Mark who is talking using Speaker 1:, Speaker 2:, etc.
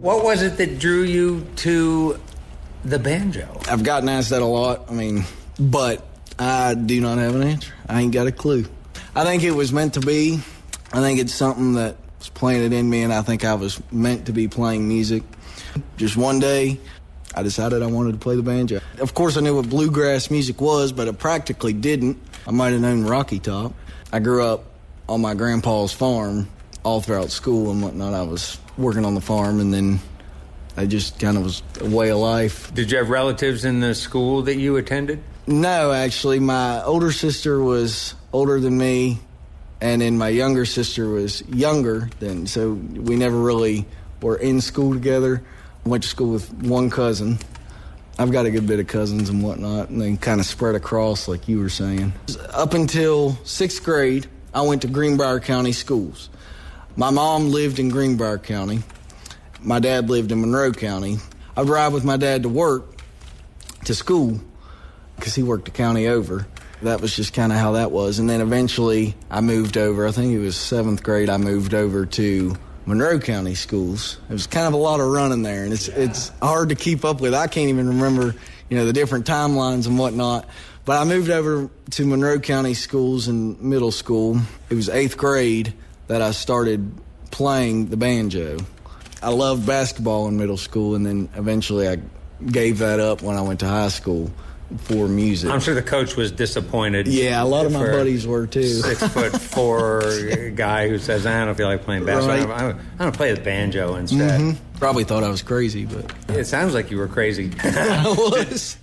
Speaker 1: What was it that drew you to the banjo?
Speaker 2: I've gotten asked that a lot, but I do not have an answer. I ain't got a clue. I think it was meant to be. I think it's something that was planted in me, and I think I was meant to be playing music. Just one day, I decided I wanted to play the banjo. Of course, I knew what bluegrass music was, but I practically didn't. I might have known Rocky Top. I grew up on my grandpa's farm all throughout school and whatnot. I was working on the farm, and then I just kind of was a way of life.
Speaker 1: Did you have relatives in the school that you attended?
Speaker 2: No, actually. My older sister was older than me, and then my younger sister was younger than, so we never really were in school together. I went to school with one cousin. I've got a good bit of cousins and whatnot, and they kind of spread across, like you were saying. Up until 6th grade, I went to Greenbrier County schools. My mom lived in Greenbrier County. My dad lived in Monroe County. I'd ride with my dad to work, to school, because he worked the county over. That was just kind of how that was. And then eventually I moved over. I think it was 7th grade, I moved over to Monroe County schools. It was kind of a lot of running there, and it's hard to keep up with. I can't even remember, the different timelines and whatnot. But I moved over to Monroe County schools in middle school. It was 8th grade that I started playing the banjo. I loved basketball in middle school, and then eventually I gave that up when I went to high school for music.
Speaker 1: I'm sure the coach was disappointed.
Speaker 2: Yeah, a lot of my buddies were too.
Speaker 1: 6'4" guy who says, I don't feel like playing basketball. Right. I'm going to play the banjo instead.
Speaker 2: Probably thought I was crazy, but
Speaker 1: it sounds like you were crazy.
Speaker 2: I was.